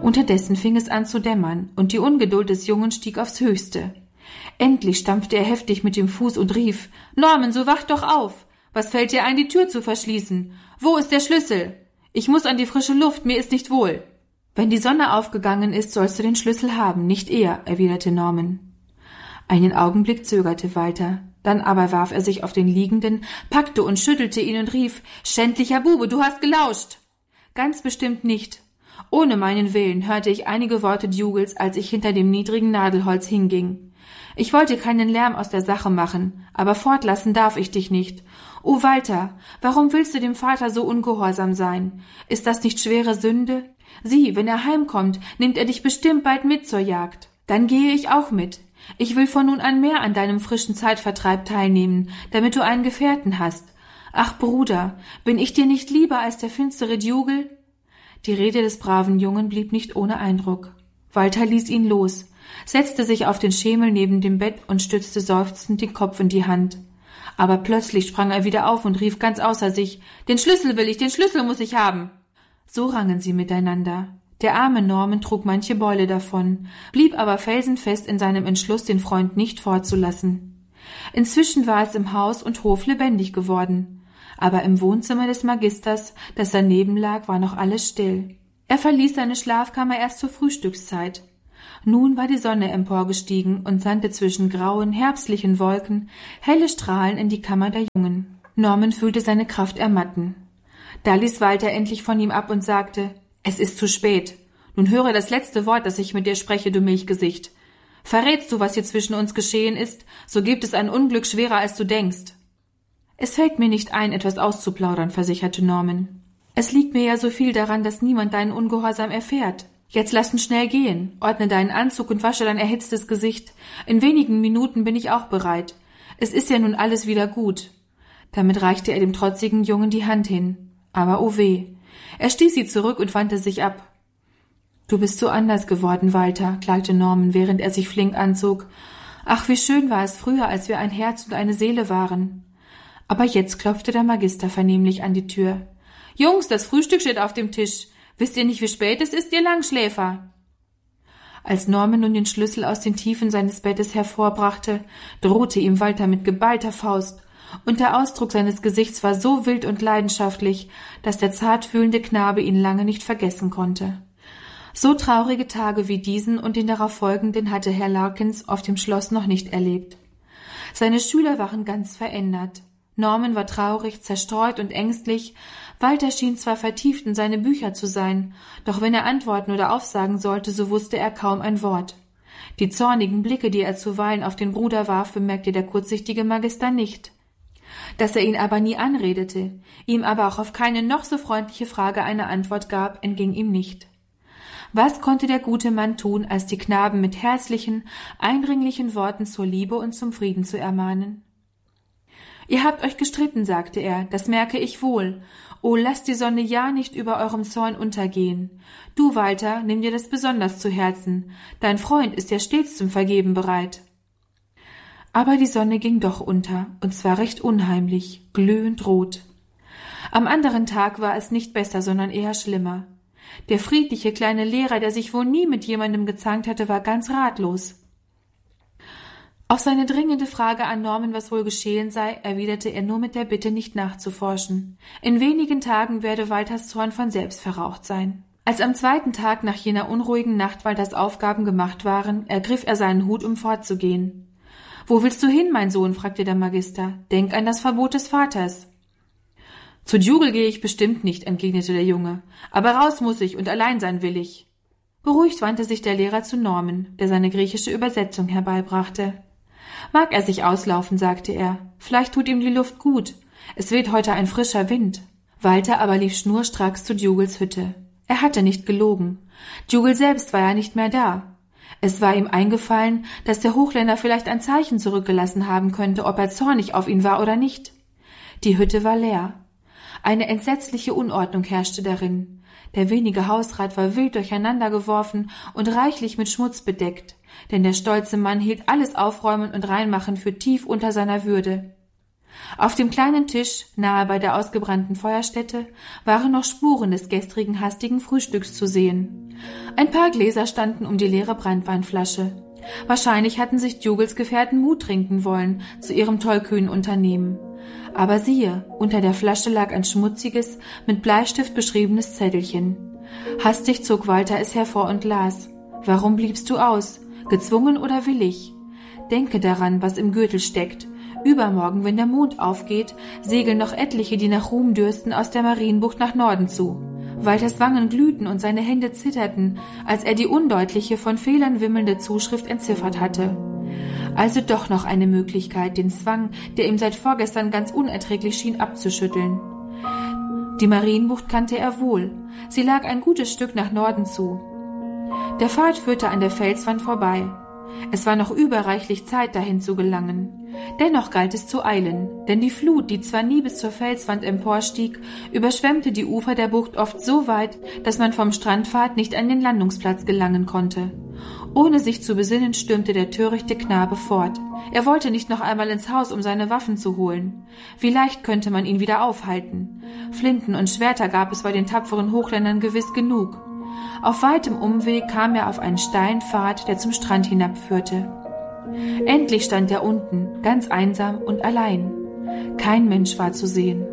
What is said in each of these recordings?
Unterdessen fing es an zu dämmern, und die Ungeduld des Jungen stieg aufs Höchste. Endlich stampfte er heftig mit dem Fuß und rief: »Norman, so wach doch auf! Was fällt dir ein, die Tür zu verschließen? Wo ist der Schlüssel? Ich muss an die frische Luft, mir ist nicht wohl.« »Wenn die Sonne aufgegangen ist, sollst du den Schlüssel haben, nicht eher«, erwiderte Norman. Einen Augenblick zögerte Walter, dann aber warf er sich auf den Liegenden, packte und schüttelte ihn und rief: »Schändlicher Bube, du hast gelauscht!« »Ganz bestimmt nicht. Ohne meinen Willen hörte ich einige Worte Dugals, als ich hinter dem niedrigen Nadelholz hinging. Ich wollte keinen Lärm aus der Sache machen, aber fortlassen darf ich dich nicht. O Walter, warum willst du dem Vater so ungehorsam sein? Ist das nicht schwere Sünde? Sieh, wenn er heimkommt, nimmt er dich bestimmt bald mit zur Jagd. Dann gehe ich auch mit. Ich will von nun an mehr an deinem frischen Zeitvertreib teilnehmen, damit du einen Gefährten hast. Ach, Bruder, bin ich dir nicht lieber als der finstere Dougal?« Die Rede des braven Jungen blieb nicht ohne Eindruck. Walter ließ ihn los, setzte sich auf den Schemel neben dem Bett und stützte seufzend den Kopf in die Hand. Aber plötzlich sprang er wieder auf und rief ganz außer sich: »Den Schlüssel will ich, den Schlüssel muss ich haben!« So rangen sie miteinander. Der arme Norman trug manche Beule davon, blieb aber felsenfest in seinem Entschluss, den Freund nicht fortzulassen. Inzwischen war es im Haus und Hof lebendig geworden, aber im Wohnzimmer des Magisters, das daneben lag, war noch alles still. Er verließ seine Schlafkammer erst zur Frühstückszeit. Nun war die Sonne emporgestiegen und sandte zwischen grauen, herbstlichen Wolken helle Strahlen in die Kammer der Jungen. Norman fühlte seine Kraft ermatten. Da ließ Walter endlich von ihm ab und sagte: »Es ist zu spät. Nun höre das letzte Wort, das ich mit dir spreche, du Milchgesicht. Verrätst du, was hier zwischen uns geschehen ist, so gibt es ein Unglück schwerer, als du denkst.« »Es fällt mir nicht ein, etwas auszuplaudern«, versicherte Norman. »Es liegt mir ja so viel daran, dass niemand deinen Ungehorsam erfährt. Jetzt lass uns schnell gehen, ordne deinen Anzug und wasche dein erhitztes Gesicht. In wenigen Minuten bin ich auch bereit. Es ist ja nun alles wieder gut.« Damit reichte er dem trotzigen Jungen die Hand hin. Aber oh weh, er stieß sie zurück und wandte sich ab. »Du bist so anders geworden, Walter«, klagte Norman, während er sich flink anzog. »Ach, wie schön war es früher, als wir ein Herz und eine Seele waren.« Aber jetzt klopfte der Magister vernehmlich an die Tür. »Jungs, das Frühstück steht auf dem Tisch. Wisst ihr nicht, wie spät es ist, ihr Langschläfer?« Als Norman nun den Schlüssel aus den Tiefen seines Bettes hervorbrachte, drohte ihm Walter mit geballter Faust, und der Ausdruck seines Gesichts war so wild und leidenschaftlich, dass der zartfühlende Knabe ihn lange nicht vergessen konnte. So traurige Tage wie diesen und den darauf folgenden hatte Herr Larkins auf dem Schloss noch nicht erlebt. Seine Schüler waren ganz verändert. Norman war traurig, zerstreut und ängstlich. Walter schien zwar vertieft in seine Bücher zu sein, doch wenn er antworten oder aufsagen sollte, so wusste er kaum ein Wort. Die zornigen Blicke, die er zuweilen auf den Bruder warf, bemerkte der kurzsichtige Magister nicht. Dass er ihn aber nie anredete, ihm aber auch auf keine noch so freundliche Frage eine Antwort gab, entging ihm nicht. Was konnte der gute Mann tun, als die Knaben mit herzlichen, eindringlichen Worten zur Liebe und zum Frieden zu ermahnen? »Ihr habt euch gestritten«, sagte er, »das merke ich wohl. Oh, lasst die Sonne ja nicht über eurem Zorn untergehen. Du, Walter, nimm dir das besonders zu Herzen. Dein Freund ist ja stets zum Vergeben bereit.« Aber die Sonne ging doch unter, und zwar recht unheimlich, glühend rot. Am anderen Tag war es nicht besser, sondern eher schlimmer. Der friedliche kleine Lehrer, der sich wohl nie mit jemandem gezankt hatte, war ganz ratlos. Auf seine dringende Frage an Norman, was wohl geschehen sei, erwiderte er nur mit der Bitte, nicht nachzuforschen. In wenigen Tagen werde Walters Zorn von selbst verraucht sein. Als am zweiten Tag nach jener unruhigen Nacht Walters Aufgaben gemacht waren, ergriff er seinen Hut, um fortzugehen. »Wo willst du hin, mein Sohn?« fragte der Magister. »Denk an das Verbot des Vaters.« »Zu Dougal gehe ich bestimmt nicht«, entgegnete der Junge. »Aber raus muss ich und allein sein will ich.« Beruhigt wandte sich der Lehrer zu Norman, der seine griechische Übersetzung herbeibrachte. »Mag er sich auslaufen«, sagte er. »Vielleicht tut ihm die Luft gut. Es weht heute ein frischer Wind.« Walter aber lief schnurstracks zu Dougals Hütte. Er hatte nicht gelogen. Dougal selbst war ja nicht mehr da. Es war ihm eingefallen, dass der Hochländer vielleicht ein Zeichen zurückgelassen haben könnte, ob er zornig auf ihn war oder nicht. Die Hütte war leer. Eine entsetzliche Unordnung herrschte darin. Der wenige Hausrat war wild durcheinandergeworfen und reichlich mit Schmutz bedeckt, denn der stolze Mann hielt alles Aufräumen und Reinmachen für tief unter seiner Würde. Auf dem kleinen Tisch, nahe bei der ausgebrannten Feuerstätte, waren noch Spuren des gestrigen hastigen Frühstücks zu sehen. Ein paar Gläser standen um die leere Branntweinflasche. Wahrscheinlich hatten sich Dougalls Gefährten Mut trinken wollen zu ihrem tollkühnen Unternehmen. Aber siehe, unter der Flasche lag ein schmutziges, mit Bleistift beschriebenes Zettelchen. Hastig zog Walter es hervor und las. »Warum bliebst du aus? Gezwungen oder willig? Denke daran, was im Gürtel steckt. Übermorgen, wenn der Mond aufgeht, segeln noch etliche, die nach Ruhm dürsten, aus der Marienbucht nach Norden zu.« Walters Wangen glühten und seine Hände zitterten, als er die undeutliche, von Fehlern wimmelnde Zuschrift entziffert hatte. Also doch noch eine Möglichkeit, den Zwang, der ihm seit vorgestern ganz unerträglich schien, abzuschütteln. Die Marienbucht kannte er wohl. Sie lag ein gutes Stück nach Norden zu. Der Pfad führte an der Felswand vorbei. Es war noch überreichlich Zeit, dahin zu gelangen. Dennoch galt es zu eilen, denn die Flut, die zwar nie bis zur Felswand emporstieg, überschwemmte die Ufer der Bucht oft so weit, dass man vom Strandpfad nicht an den Landungsplatz gelangen konnte. Ohne sich zu besinnen, stürmte der törichte Knabe fort. Er wollte nicht noch einmal ins Haus, um seine Waffen zu holen. Wie leicht könnte man ihn wieder aufhalten. Flinten und Schwerter gab es bei den tapferen Hochländern gewiss genug. Auf weitem Umweg kam er auf einen steilen Pfad, der zum Strand hinabführte. Endlich stand er unten, ganz einsam und allein. Kein Mensch war zu sehen.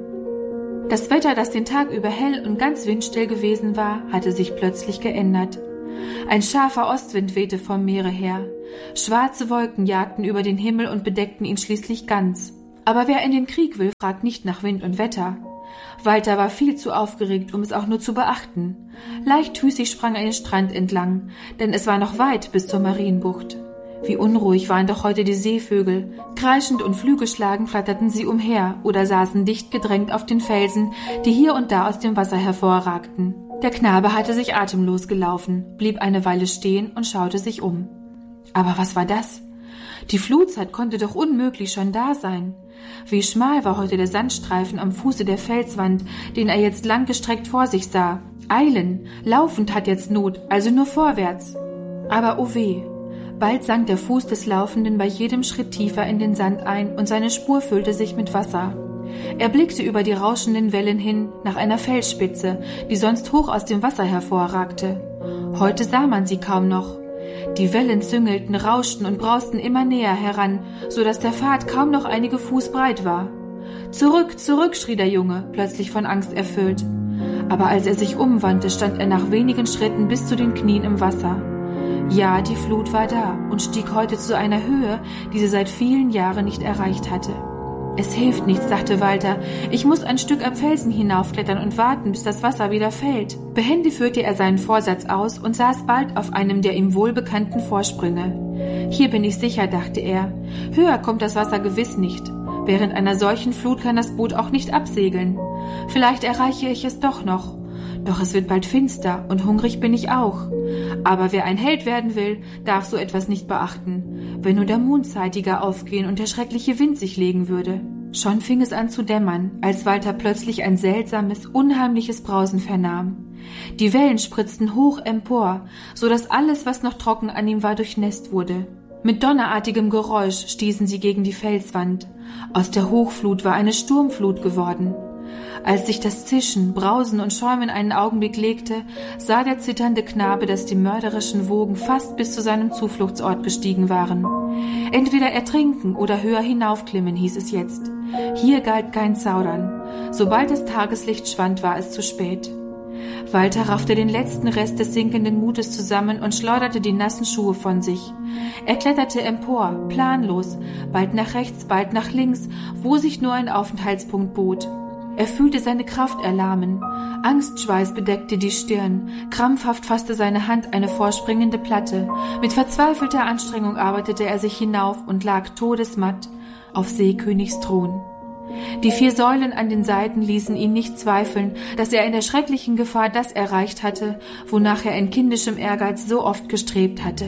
Das Wetter, das den Tag über hell und ganz windstill gewesen war, hatte sich plötzlich geändert. Ein scharfer Ostwind wehte vom Meere her. Schwarze Wolken jagten über den Himmel und bedeckten ihn schließlich ganz. Aber wer in den Krieg will, fragt nicht nach Wind und Wetter. Walter war viel zu aufgeregt, um es auch nur zu beachten. Leichtfüßig sprang er den Strand entlang, denn es war noch weit bis zur Marienbucht. Wie unruhig waren doch heute die Seevögel. Kreischend und flügelschlagend flatterten sie umher oder saßen dicht gedrängt auf den Felsen, die hier und da aus dem Wasser hervorragten. Der Knabe hatte sich atemlos gelaufen, blieb eine Weile stehen und schaute sich um. Aber was war das? Die Flutzeit konnte doch unmöglich schon da sein. Wie schmal war heute der Sandstreifen am Fuße der Felswand, den er jetzt langgestreckt vor sich sah. Eilen, laufend hat jetzt Not, also nur vorwärts. Aber oh weh! Bald sank der Fuß des Laufenden bei jedem Schritt tiefer in den Sand ein und seine Spur füllte sich mit Wasser. Er blickte über die rauschenden Wellen hin nach einer Felsspitze, die sonst hoch aus dem Wasser hervorragte. Heute sah man sie kaum noch. Die Wellen züngelten, rauschten und brausten immer näher heran, so dass der Pfad kaum noch einige Fuß breit war. »Zurück, zurück«, schrie der Junge, plötzlich von Angst erfüllt. Aber als er sich umwandte, stand er nach wenigen Schritten bis zu den Knien im Wasser. Ja, die Flut war da und stieg heute zu einer Höhe, die sie seit vielen Jahren nicht erreicht hatte. »Es hilft nichts«, dachte Walter, »ich muss ein Stück am Felsen hinaufklettern und warten, bis das Wasser wieder fällt.« Behende führte er seinen Vorsatz aus und saß bald auf einem der ihm wohlbekannten Vorsprünge. »Hier bin ich sicher«, dachte er, »höher kommt das Wasser gewiss nicht. Während einer solchen Flut kann das Boot auch nicht absegeln. Vielleicht erreiche ich es doch noch. Doch es wird bald finster und hungrig bin ich auch. Aber wer ein Held werden will, darf so etwas nicht beachten. Wenn nur der Mond zeitiger aufgehen und der schreckliche Wind sich legen würde.« Schon fing es an zu dämmern, als Walter plötzlich ein seltsames, unheimliches Brausen vernahm. Die Wellen spritzten hoch empor, so dass alles, was noch trocken an ihm war, durchnässt wurde. Mit donnerartigem Geräusch stießen sie gegen die Felswand. Aus der Hochflut war eine Sturmflut geworden. Als sich das Zischen, Brausen und Schäumen einen Augenblick legte, sah der zitternde Knabe, dass die mörderischen Wogen fast bis zu seinem Zufluchtsort gestiegen waren. Entweder ertrinken oder höher hinaufklimmen, hieß es jetzt. Hier galt kein Zaudern. Sobald das Tageslicht schwand, war es zu spät. Walter raffte den letzten Rest des sinkenden Mutes zusammen und schleuderte die nassen Schuhe von sich. Er kletterte empor, planlos, bald nach rechts, bald nach links, wo sich nur ein Aufenthaltspunkt bot. Er fühlte seine Kraft erlahmen. Angstschweiß bedeckte die Stirn. Krampfhaft fasste seine Hand eine vorspringende Platte. Mit verzweifelter Anstrengung arbeitete er sich hinauf und lag todesmatt auf Seekönigs Thron. Die 4 Säulen an den Seiten ließen ihn nicht zweifeln, dass er in der schrecklichen Gefahr das erreicht hatte, wonach er in kindischem Ehrgeiz so oft gestrebt hatte.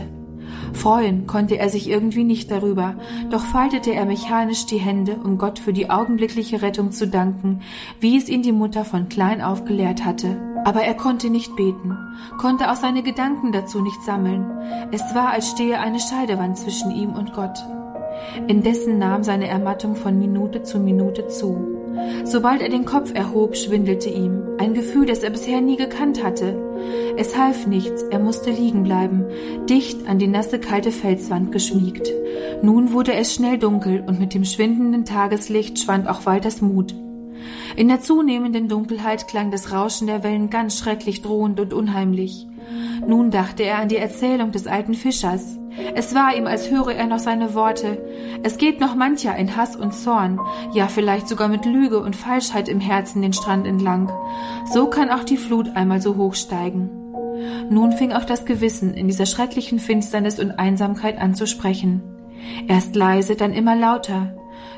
Freuen konnte er sich irgendwie nicht darüber, doch faltete er mechanisch die Hände, um Gott für die augenblickliche Rettung zu danken, wie es ihn die Mutter von klein auf gelehrt hatte. Aber er konnte nicht beten, konnte auch seine Gedanken dazu nicht sammeln. Es war, als stehe eine Scheidewand zwischen ihm und Gott. Indessen nahm seine Ermattung von Minute zu Minute zu. Sobald er den Kopf erhob, schwindelte ihm, ein Gefühl, das er bisher nie gekannt hatte. Es half nichts, er musste liegen bleiben, dicht an die nasse, kalte Felswand geschmiegt. Nun wurde es schnell dunkel und mit dem schwindenden Tageslicht schwand auch Walters Mut. In der zunehmenden Dunkelheit klang das Rauschen der Wellen ganz schrecklich drohend und unheimlich. Nun dachte er an die Erzählung des alten Fischers. Es war ihm, als höre er noch seine Worte. Es geht noch mancher in Hass und Zorn, ja vielleicht sogar mit Lüge und Falschheit im Herzen den Strand entlang. So kann auch die Flut einmal so hoch steigen. Nun fing auch das Gewissen in dieser schrecklichen Finsternis und Einsamkeit an zu sprechen. Erst leise, dann immer lauter.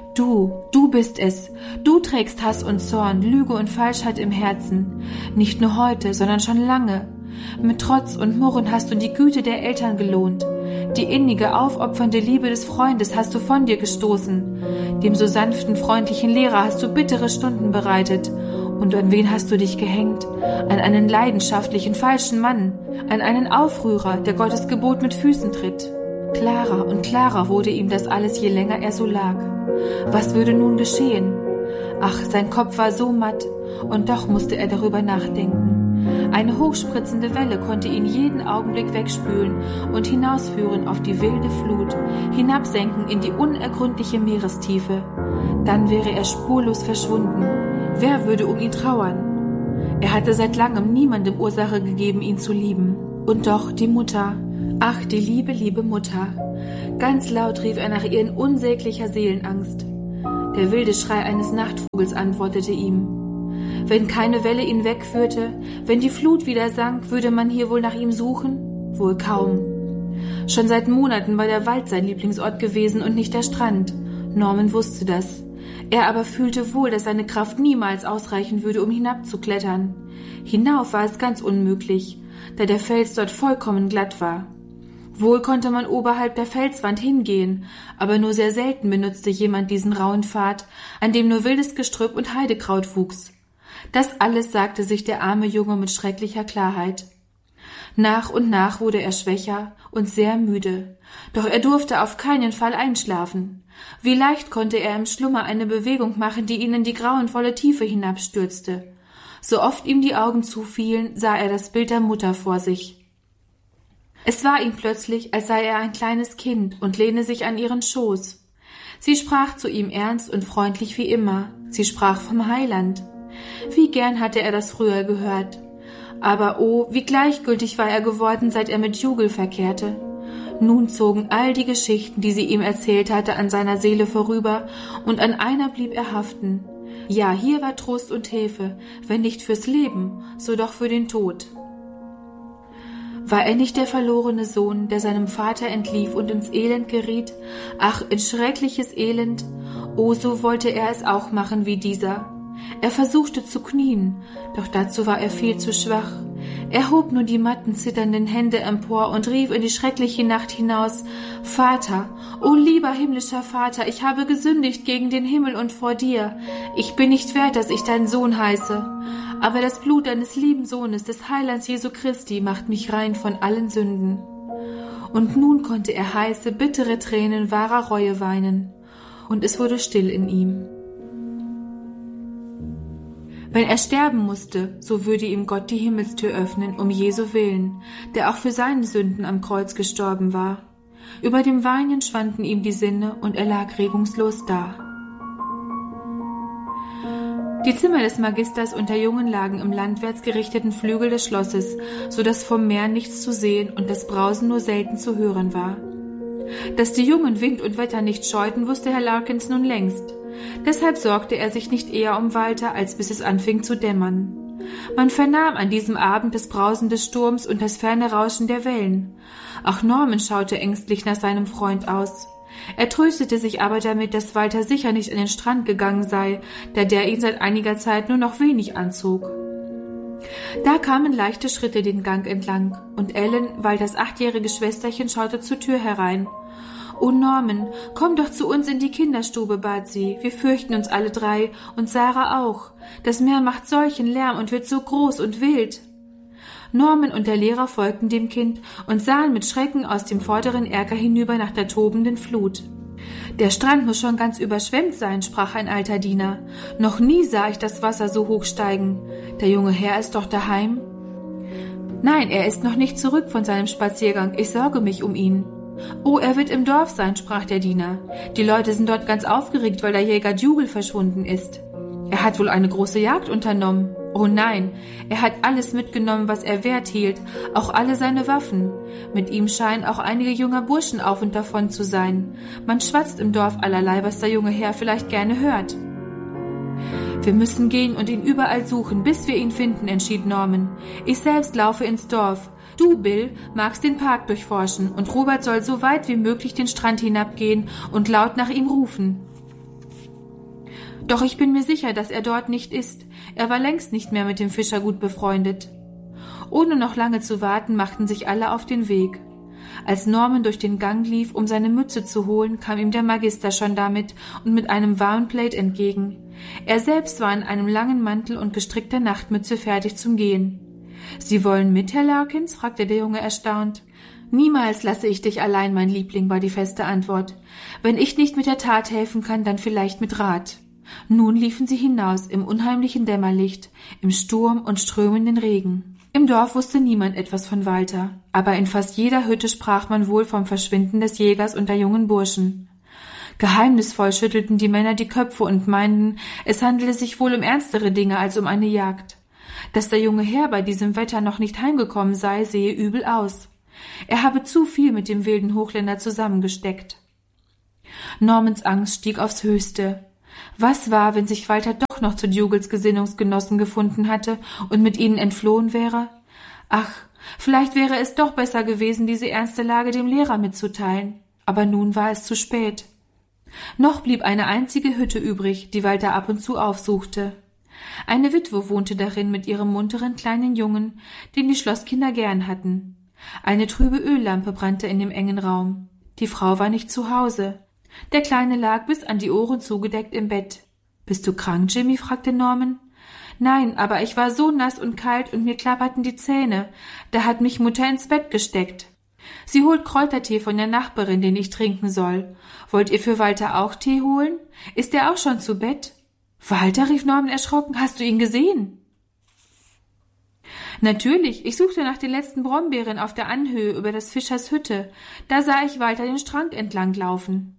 Du bist es. Du trägst Hass und Zorn, Lüge und Falschheit im Herzen. Nicht nur heute, sondern schon lange. Mit Trotz und Murren hast du die Güte der Eltern gelohnt. Die innige, aufopfernde Liebe des Freundes hast du von dir gestoßen. Dem so sanften, freundlichen Lehrer hast du bittere Stunden bereitet. Und an wen hast du dich gehängt? An einen leidenschaftlichen, falschen Mann. An einen Aufrührer, der Gottes Gebot mit Füßen tritt. Klarer und klarer wurde ihm das alles, je länger er so lag. Was würde nun geschehen? Ach, sein Kopf war so matt, und doch musste er darüber nachdenken. Eine hochspritzende Welle konnte ihn jeden Augenblick wegspülen und hinausführen auf die wilde Flut, hinabsenken in die unergründliche Meerestiefe. Dann wäre er spurlos verschwunden. Wer würde um ihn trauern? Er hatte seit langem niemandem Ursache gegeben, ihn zu lieben. Und doch die Mutter. Ach, die liebe, liebe Mutter. Ganz laut rief er nach ihr in unsäglicher Seelenangst. Der wilde Schrei eines Nachtvogels antwortete ihm. Wenn keine Welle ihn wegführte, wenn die Flut wieder sank, würde man hier wohl nach ihm suchen? Wohl kaum. Schon seit Monaten war der Wald sein Lieblingsort gewesen und nicht der Strand. Norman wusste das. Er aber fühlte wohl, dass seine Kraft niemals ausreichen würde, um hinabzuklettern. Hinauf war es ganz unmöglich, da der Fels dort vollkommen glatt war. Wohl konnte man oberhalb der Felswand hingehen, aber nur sehr selten benutzte jemand diesen rauen Pfad, an dem nur wildes Gestrüpp und Heidekraut wuchs. Das alles sagte sich der arme Junge mit schrecklicher Klarheit. Nach und nach wurde er schwächer und sehr müde, doch er durfte auf keinen Fall einschlafen. Wie leicht konnte er im Schlummer eine Bewegung machen, die ihn in die grauenvolle Tiefe hinabstürzte. So oft ihm die Augen zufielen, sah er das Bild der Mutter vor sich. Es war ihm plötzlich, als sei er ein kleines Kind und lehne sich an ihren Schoß. Sie sprach zu ihm ernst und freundlich wie immer. Sie sprach vom Heiland. Wie gern hatte er das früher gehört. Aber oh, wie gleichgültig war er geworden, seit er mit Jugel verkehrte. Nun zogen all die Geschichten, die sie ihm erzählt hatte, an seiner Seele vorüber, und an einer blieb er haften. Ja, hier war Trost und Hilfe, wenn nicht fürs Leben, so doch für den Tod. War er nicht der verlorene Sohn, der seinem Vater entlief und ins Elend geriet? Ach, in schreckliches Elend! Oh, so wollte er es auch machen wie dieser. Er versuchte zu knien, doch dazu war er viel zu schwach. Er hob nur die matten, zitternden Hände empor und rief in die schreckliche Nacht hinaus: Vater, o lieber himmlischer Vater, ich habe gesündigt gegen den Himmel und vor dir. Ich bin nicht wert, dass ich dein Sohn heiße. Aber das Blut deines lieben Sohnes, des Heilands Jesu Christi, macht mich rein von allen Sünden. Und nun konnte er heiße, bittere Tränen wahrer Reue weinen. Und es wurde still in ihm. Wenn er sterben musste, so würde ihm Gott die Himmelstür öffnen, um Jesu willen, der auch für seine Sünden am Kreuz gestorben war. Über dem Weinen schwanden ihm die Sinne und er lag regungslos da. Die Zimmer des Magisters und der Jungen lagen im landwärts gerichteten Flügel des Schlosses, so dass vom Meer nichts zu sehen und das Brausen nur selten zu hören war. Dass die Jungen Wind und Wetter nicht scheuten, wusste Herr Larkins nun längst. Deshalb sorgte er sich nicht eher um Walter, als bis es anfing zu dämmern. Man vernahm an diesem Abend das Brausen des Sturms und das ferne Rauschen der Wellen. Auch Norman schaute ängstlich nach seinem Freund aus. Er tröstete sich aber damit, dass Walter sicher nicht an den Strand gegangen sei, da der ihn seit einiger Zeit nur noch wenig anzog. Da kamen leichte Schritte den Gang entlang, und Ellen, Walters 8-jährige Schwesterchen, schaute zur Tür herein. »Oh Norman, komm doch zu uns in die Kinderstube«, bat sie. »Wir fürchten uns alle drei, und Sarah auch. Das Meer macht solchen Lärm und wird so groß und wild.« Norman und der Lehrer folgten dem Kind und sahen mit Schrecken aus dem vorderen Erker hinüber nach der tobenden Flut. Der Strand muss schon ganz überschwemmt sein, sprach ein alter Diener. Noch nie sah ich das Wasser so hoch steigen. Der junge Herr ist doch daheim? Nein, er ist noch nicht zurück von seinem Spaziergang. Ich sorge mich um ihn. Oh, er wird im Dorf sein, sprach der Diener. Die Leute sind dort ganz aufgeregt, weil der Jäger Dougal verschwunden ist. Er hat wohl eine große Jagd unternommen. Oh nein, er hat alles mitgenommen, was er wert hielt, auch alle seine Waffen. Mit ihm scheinen auch einige junger Burschen auf und davon zu sein. Man schwatzt im Dorf allerlei, was der junge Herr vielleicht gerne hört. Wir müssen gehen und ihn überall suchen, bis wir ihn finden, entschied Norman. Ich selbst laufe ins Dorf. Du, Bill, magst den Park durchforschen und Robert soll so weit wie möglich den Strand hinabgehen und laut nach ihm rufen. Doch ich bin mir sicher, dass er dort nicht ist. Er war längst nicht mehr mit dem Fischer gut befreundet. Ohne noch lange zu warten, machten sich alle auf den Weg. Als Norman durch den Gang lief, um seine Mütze zu holen, kam ihm der Magister schon damit und mit einem warmen Plaid entgegen. Er selbst war in einem langen Mantel und gestrickter Nachtmütze fertig zum Gehen. »Sie wollen mit, Herr Larkins?« fragte der Junge erstaunt. »Niemals lasse ich dich allein, mein Liebling«, war die feste Antwort. »Wenn ich nicht mit der Tat helfen kann, dann vielleicht mit Rat.« Nun liefen sie hinaus im unheimlichen Dämmerlicht, im Sturm und strömenden Regen. Im Dorf wusste niemand etwas von Walter, aber in fast jeder Hütte sprach man wohl vom Verschwinden des Jägers und der jungen Burschen. Geheimnisvoll schüttelten die Männer die Köpfe und meinten, es handele sich wohl um ernstere Dinge als um eine Jagd. Dass der junge Herr bei diesem Wetter noch nicht heimgekommen sei, sehe übel aus. Er habe zu viel mit dem wilden Hochländer zusammengesteckt. Normans Angst stieg aufs Höchste. Was war, wenn sich Walter doch noch zu Dougals Gesinnungsgenossen gefunden hatte und mit ihnen entflohen wäre? Ach, vielleicht wäre es doch besser gewesen, diese ernste Lage dem Lehrer mitzuteilen. Aber nun war es zu spät. Noch blieb eine einzige Hütte übrig, die Walter ab und zu aufsuchte. Eine Witwe wohnte darin mit ihrem munteren kleinen Jungen, den die Schlosskinder gern hatten. Eine trübe Öllampe brannte in dem engen Raum. Die Frau war nicht zu Hause. Der Kleine lag bis an die Ohren zugedeckt im Bett. »Bist du krank, Jimmy?« fragte Norman. »Nein, aber ich war so nass und kalt und mir klapperten die Zähne. Da hat mich Mutter ins Bett gesteckt. Sie holt Kräutertee von der Nachbarin, den ich trinken soll. Wollt ihr für Walter auch Tee holen? Ist er auch schon zu Bett?« »Walter«, rief Norman erschrocken, »hast du ihn gesehen?« »Natürlich, ich suchte nach den letzten Brombeeren auf der Anhöhe über des Fischers Hütte. Da sah ich Walter den Strand entlang laufen.«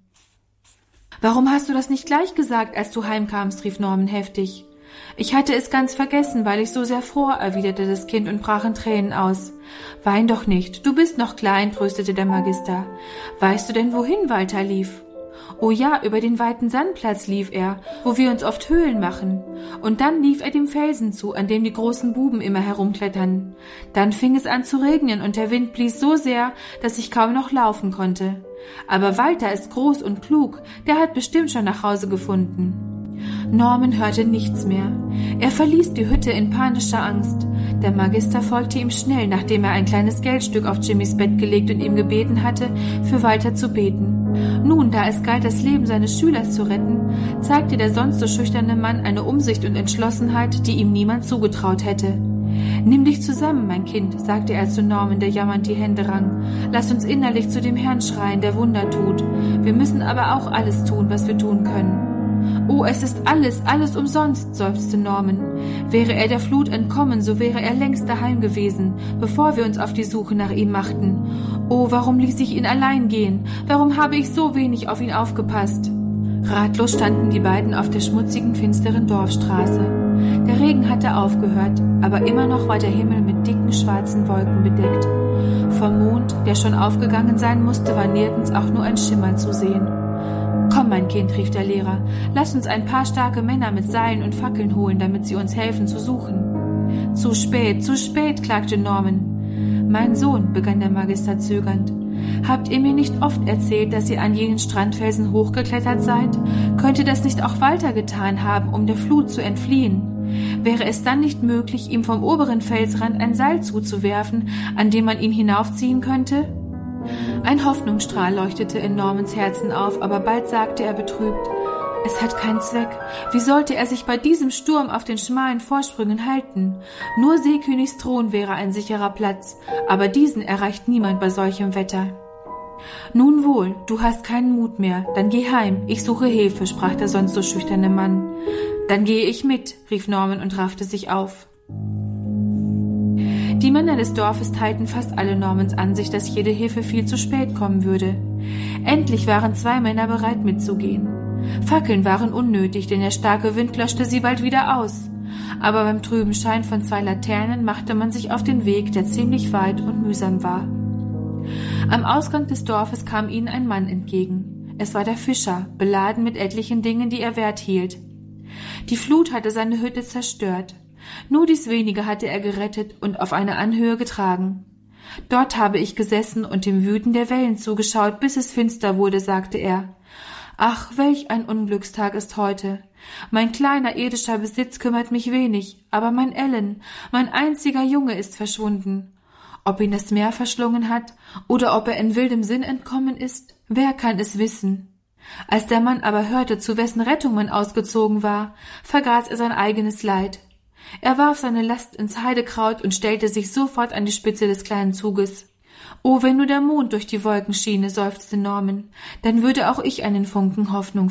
»Warum hast du das nicht gleich gesagt, als du heimkamst?« rief Norman heftig. »Ich hatte es ganz vergessen, weil ich so sehr fror«, erwiderte das Kind und brach in Tränen aus. »Wein doch nicht, du bist noch klein«, tröstete der Magister. »Weißt du denn, wohin Walter lief?« »Oh ja, über den weiten Sandplatz lief er, wo wir uns oft Höhlen machen. Und dann lief er dem Felsen zu, an dem die großen Buben immer herumklettern. Dann fing es an zu regnen und der Wind blies so sehr, dass ich kaum noch laufen konnte. Aber Walter ist groß und klug, der hat bestimmt schon nach Hause gefunden.« Norman hörte nichts mehr. Er verließ die Hütte in panischer Angst. Der Magister folgte ihm schnell, nachdem er ein kleines Geldstück auf Jimmys Bett gelegt und ihm gebeten hatte, für Walter zu beten. Nun, da es galt, das Leben seines Schülers zu retten, zeigte der sonst so schüchterne Mann eine Umsicht und Entschlossenheit, die ihm niemand zugetraut hätte. »Nimm dich zusammen, mein Kind«, sagte er zu Norman, der jammernd die Hände rang. »Lass uns innerlich zu dem Herrn schreien, der Wunder tut. Wir müssen aber auch alles tun, was wir tun können.« »Oh, es ist alles umsonst«, seufzte Norman. »Wäre er der Flut entkommen, so wäre er längst daheim gewesen, bevor wir uns auf die Suche nach ihm machten. Oh, warum ließ ich ihn allein gehen? Warum habe ich so wenig auf ihn aufgepasst?« Ratlos standen die beiden auf der schmutzigen, finsteren Dorfstraße. Der Regen hatte aufgehört, aber immer noch war der Himmel mit dicken, schwarzen Wolken bedeckt. Vom Mond, der schon aufgegangen sein musste, war nirgends auch nur ein Schimmer zu sehen. »Komm, mein Kind«, rief der Lehrer, »lass uns ein paar starke Männer mit Seilen und Fackeln holen, damit sie uns helfen zu suchen.« »Zu spät«, klagte Norman. »Mein Sohn«, begann der Magister zögernd, »habt ihr mir nicht oft erzählt, dass ihr an jenen Strandfelsen hochgeklettert seid? Könnte das nicht auch Walter getan haben, um der Flut zu entfliehen? Wäre es dann nicht möglich, ihm vom oberen Felsrand ein Seil zuzuwerfen, an dem man ihn hinaufziehen könnte?« Ein Hoffnungsstrahl leuchtete in Normans Herzen auf, aber bald sagte er betrübt, »Es hat keinen Zweck. Wie sollte er sich bei diesem Sturm auf den schmalen Vorsprüngen halten? Nur Seekönigs Thron wäre ein sicherer Platz, aber diesen erreicht niemand bei solchem Wetter.« »Nun wohl, du hast keinen Mut mehr, dann geh heim, ich suche Hilfe«, sprach der sonst so schüchterne Mann. »Dann gehe ich mit«, rief Norman und raffte sich auf. Die Männer des Dorfes teilten fast alle Normans Ansicht, dass jede Hilfe viel zu spät kommen würde. Endlich waren 2 Männer bereit mitzugehen. Fackeln waren unnötig, denn der starke Wind löschte sie bald wieder aus. Aber beim trüben Schein von 2 Laternen machte man sich auf den Weg, der ziemlich weit und mühsam war. Am Ausgang des Dorfes kam ihnen ein Mann entgegen. Es war der Fischer, beladen mit etlichen Dingen, die er wert hielt. Die Flut hatte seine Hütte zerstört. Nur dies wenige hatte er gerettet und auf eine Anhöhe getragen. »Dort habe ich gesessen und dem Wüten der Wellen zugeschaut, bis es finster wurde«, sagte er. »Ach, welch ein Unglückstag ist heute. Mein kleiner irdischer Besitz kümmert mich wenig, aber mein Ellen, mein einziger Junge, ist verschwunden. Ob ihn das Meer verschlungen hat oder ob er in wildem Sinn entkommen ist, wer kann es wissen?« Als der Mann aber hörte, zu wessen Rettung man ausgezogen war, vergaß er sein eigenes Leid. Er warf seine Last ins Heidekraut und stellte sich sofort an die Spitze des kleinen Zuges. »Oh, wenn nur der Mond durch die Wolken schiene«, seufzte Norman, »dann würde auch ich einen Funken Hoffnung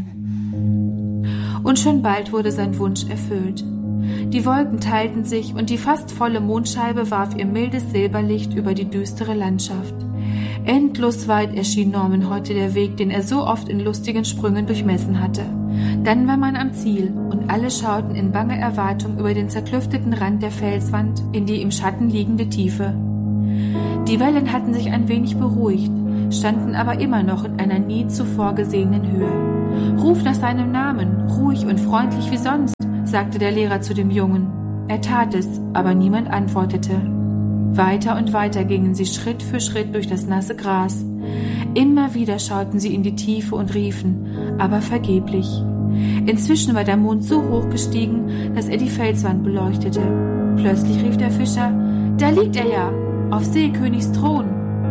fassen.« Und schon bald wurde sein Wunsch erfüllt. Die Wolken teilten sich und die fast volle Mondscheibe warf ihr mildes Silberlicht über die düstere Landschaft. Endlos weit erschien Norman heute der Weg, den er so oft in lustigen Sprüngen durchmessen hatte. Dann war man am Ziel und alle schauten in banger Erwartung über den zerklüfteten Rand der Felswand in die im Schatten liegende Tiefe. Die Wellen hatten sich ein wenig beruhigt, standen aber immer noch in einer nie zuvor gesehenen Höhe. »Ruf nach seinem Namen, ruhig und freundlich wie sonst«, sagte der Lehrer zu dem Jungen. Er tat es, aber niemand antwortete. Weiter und weiter gingen sie Schritt für Schritt durch das nasse Gras. Immer wieder schauten sie in die Tiefe und riefen, aber vergeblich. Inzwischen war der Mond so hoch gestiegen, dass er die Felswand beleuchtete. Plötzlich rief der Fischer, »Da liegt er ja, auf Seekönigs Thron!«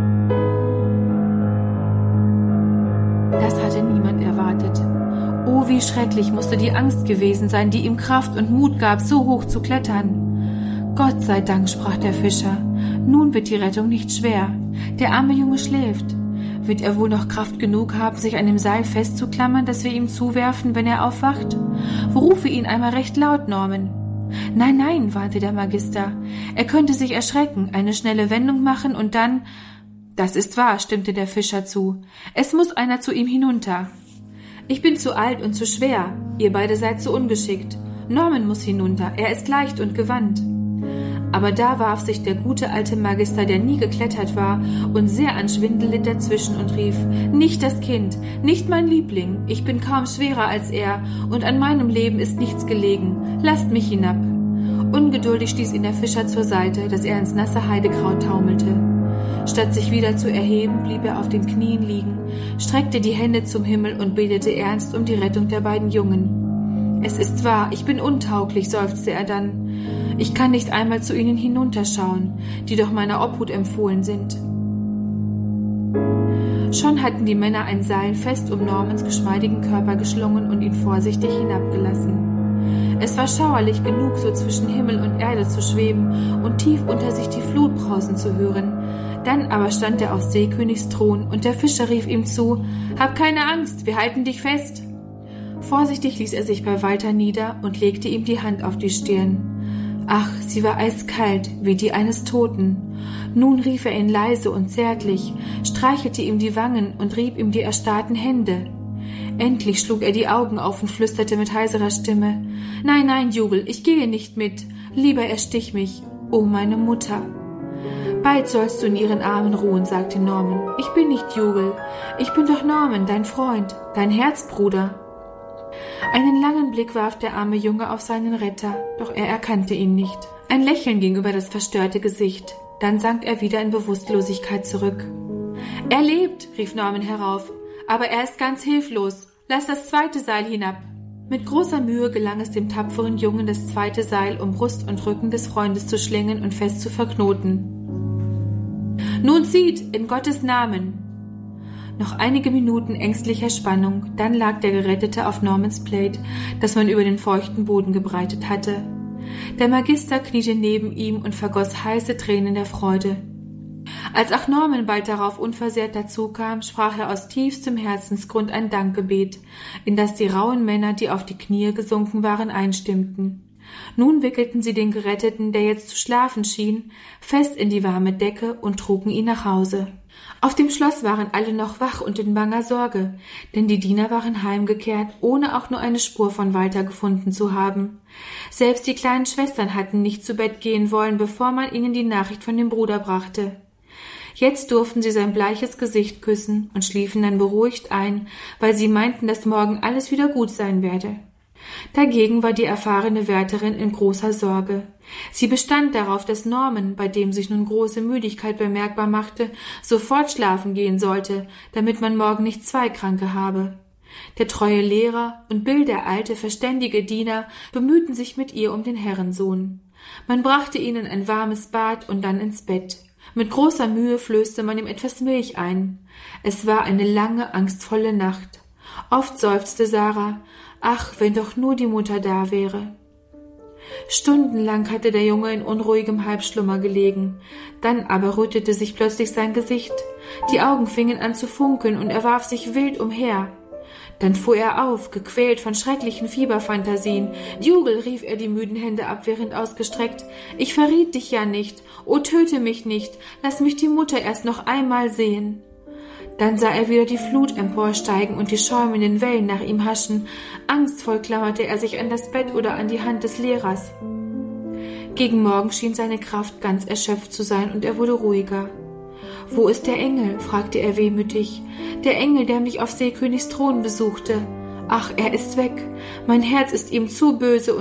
Das hatte niemand erwartet. Oh, wie schrecklich musste die Angst gewesen sein, die ihm Kraft und Mut gab, so hoch zu klettern. »Gott sei Dank«, sprach der Fischer, »nun wird die Rettung nicht schwer. Der arme Junge schläft. Wird er wohl noch Kraft genug haben, sich an dem Seil festzuklammern, das wir ihm zuwerfen, wenn er aufwacht? Rufe ihn einmal recht laut, Norman.« »Nein, nein«, warnte der Magister, »er könnte sich erschrecken, eine schnelle Wendung machen und dann...« »Das ist wahr«, stimmte der Fischer zu, »es muss einer zu ihm hinunter.« »Ich bin zu alt und zu schwer, ihr beide seid zu ungeschickt. Norman muss hinunter, er ist leicht und gewandt.« Aber da warf sich der gute alte Magister, der nie geklettert war und sehr an Schwindel litt, dazwischen und rief, »Nicht das Kind, nicht mein Liebling, ich bin kaum schwerer als er und an meinem Leben ist nichts gelegen, lasst mich hinab.« Ungeduldig stieß ihn der Fischer zur Seite, dass er ins nasse Heidekraut taumelte. Statt sich wieder zu erheben, blieb er auf den Knien liegen, streckte die Hände zum Himmel und betete ernst um die Rettung der beiden Jungen. »Es ist wahr, ich bin untauglich«, seufzte er dann. »Ich kann nicht einmal zu ihnen hinunterschauen, die doch meiner Obhut empfohlen sind.« Schon hatten die Männer ein Seil fest um Normans geschmeidigen Körper geschlungen und ihn vorsichtig hinabgelassen. Es war schauerlich genug, so zwischen Himmel und Erde zu schweben und tief unter sich die Flut brausen zu hören. Dann aber stand er auf Seekönigs Thron und der Fischer rief ihm zu, »Hab keine Angst, wir halten dich fest.« Vorsichtig ließ er sich bei Walter nieder und legte ihm die Hand auf die Stirn. Ach, sie war eiskalt, wie die eines Toten. Nun rief er ihn leise und zärtlich, streichelte ihm die Wangen und rieb ihm die erstarrten Hände. Endlich schlug er die Augen auf und flüsterte mit heiserer Stimme, »Nein, nein, Jubel, ich gehe nicht mit. Lieber erstich mich, oh meine Mutter.« »Bald sollst du in ihren Armen ruhen«, sagte Norman. »Ich bin nicht Jubel. Ich bin doch Norman, dein Freund, dein Herzbruder.« Einen langen Blick warf der arme Junge auf seinen Retter, doch er erkannte ihn nicht. Ein Lächeln ging über das verstörte Gesicht, dann sank er wieder in Bewusstlosigkeit zurück. »Er lebt«, rief Norman herauf, »aber er ist ganz hilflos. Lass das zweite Seil hinab.« Mit großer Mühe gelang es dem tapferen Jungen, das zweite Seil um Brust und Rücken des Freundes zu schlingen und fest zu verknoten. »Nun zieht, in Gottes Namen!« Noch einige Minuten ängstlicher Spannung, dann lag der Gerettete auf Normans Plaid, das man über den feuchten Boden gebreitet hatte. Der Magister kniete neben ihm und vergoss heiße Tränen der Freude. Als auch Norman bald darauf unversehrt dazukam, sprach er aus tiefstem Herzensgrund ein Dankgebet, in das die rauen Männer, die auf die Knie gesunken waren, einstimmten. Nun wickelten sie den Geretteten, der jetzt zu schlafen schien, fest in die warme Decke und trugen ihn nach Hause. Auf dem Schloss waren alle noch wach und in banger Sorge, denn die Diener waren heimgekehrt, ohne auch nur eine Spur von Walter gefunden zu haben. Selbst die kleinen Schwestern hatten nicht zu Bett gehen wollen, bevor man ihnen die Nachricht von dem Bruder brachte. Jetzt durften sie sein bleiches Gesicht küssen und schliefen dann beruhigt ein, weil sie meinten, dass morgen alles wieder gut sein werde. Dagegen war die erfahrene Wärterin in großer Sorge. Sie bestand darauf, dass Norman, bei dem sich nun große Müdigkeit bemerkbar machte, sofort schlafen gehen sollte, damit man morgen nicht 2 Kranke habe. Der treue Lehrer und Bill, der alte, verständige Diener, bemühten sich mit ihr um den Herrensohn. Man brachte ihnen ein warmes Bad und dann ins Bett. Mit großer Mühe flößte man ihm etwas Milch ein. Es war eine lange, angstvolle Nacht. Oft seufzte Sarah, ach, wenn doch nur die Mutter da wäre. Stundenlang hatte der Junge in unruhigem Halbschlummer gelegen. Dann aber rötete sich plötzlich sein Gesicht. Die Augen fingen an zu funkeln und er warf sich wild umher. Dann fuhr er auf, gequält von schrecklichen Fieberfantasien. »Dougal«, rief er die müden Hände abwehrend ausgestreckt, »ich verriet dich ja nicht. Oh, töte mich nicht. Lass mich die Mutter erst noch einmal sehen.« Dann sah er wieder die Flut emporsteigen und die schäumenden Wellen nach ihm haschen. Angstvoll klammerte er sich an das Bett oder an die Hand des Lehrers. Gegen Morgen schien seine Kraft ganz erschöpft zu sein und er wurde ruhiger. »Wo ist der Engel?« fragte er wehmütig. »Der Engel, der mich auf Seekönigs Thron besuchte. Ach, er ist weg. Mein Herz ist ihm zu böse